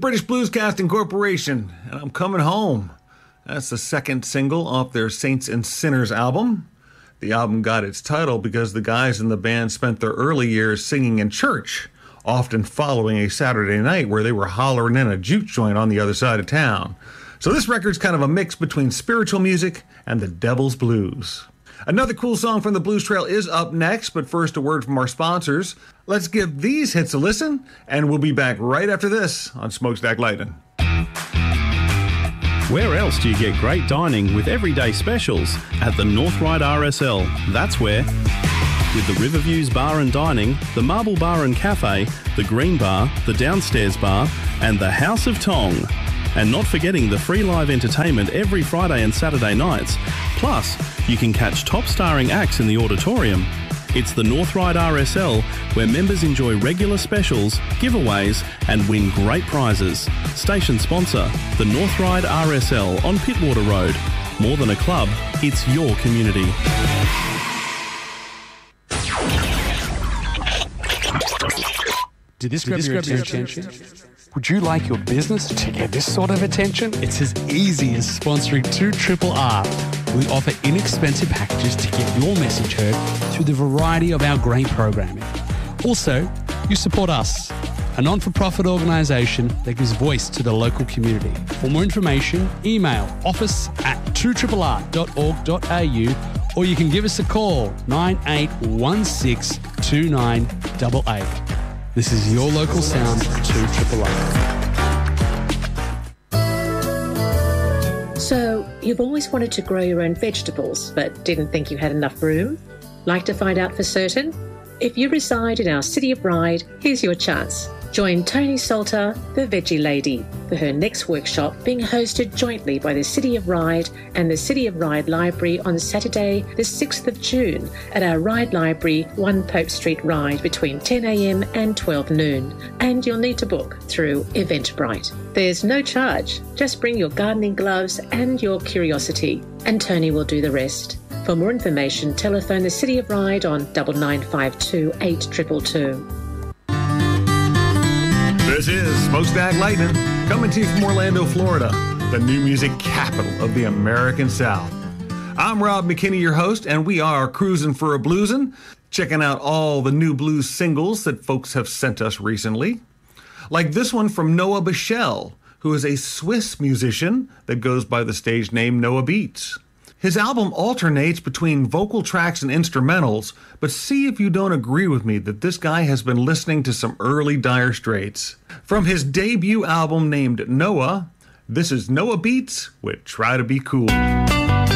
British Bluescasting Corporation, and I'm Coming Home. That's the second single off their Saints and Sinners album. The album got its title because the guys in the band spent their early years singing in church, often following a Saturday night where they were hollering in a juke joint on the other side of town. So this record's kind of a mix between spiritual music and the devil's blues. Another cool song from the Blues Trail is up next, but first a word from our sponsors. Let's give these hits a listen, and we'll be back right after this on Smokestack Lightning. Where else do you get great dining with everyday specials? At the North Ryde RSL, that's where. With the Riverviews Bar and Dining, the Marble Bar and Cafe, the Green Bar, the Downstairs Bar, and the House of Tong. And not forgetting the free live entertainment every Friday and Saturday nights. Plus, you can catch top starring acts in the auditorium. It's the North Ryde RSL, where members enjoy regular specials, giveaways, and win great prizes. Station sponsor, the North Ryde RSL on Pittwater Road. More than a club, it's your community. Did this grab your attention? Would you like your business to get this sort of attention? It's as easy as sponsoring 2RRR. We offer inexpensive packages to get your message heard through the variety of our great programming. Also, you support us, a non-for-profit organisation that gives voice to the local community. For more information, email office@2RRR.org.au, or you can give us a call, 9816 2988. This is your local sound, 2RRR. So, you've always wanted to grow your own vegetables, but didn't think you had enough room? Like to find out for certain? If you reside in our City of Ryde, here's your chance. Join Tony Salter, the Veggie Lady, for her next workshop being hosted jointly by the City of Ryde and the City of Ryde Library on Saturday, the 6th of June at our Ryde Library, 1 Pope Street, Ryde, between 10 a.m. and 12 noon. And you'll need to book through Eventbrite. There's no charge. Just bring your gardening gloves and your curiosity, and Tony will do the rest. For more information, telephone the City of Ryde on 9952 8222. This is Smokestack Lightning, coming to you from Orlando, Florida, the new music capital of the American South. I'm Rob McKinney, your host, and we are cruising for a bluesin', checking out all the new blues singles that folks have sent us recently. Like this one from Noah Bichel, who is a Swiss musician that goes by the stage name Noah Beats. His album alternates between vocal tracks and instrumentals, but see if you don't agree with me that this guy has been listening to some early Dire Straits. From his debut album named Noah, this is Noah Beats with Try to Be Cool.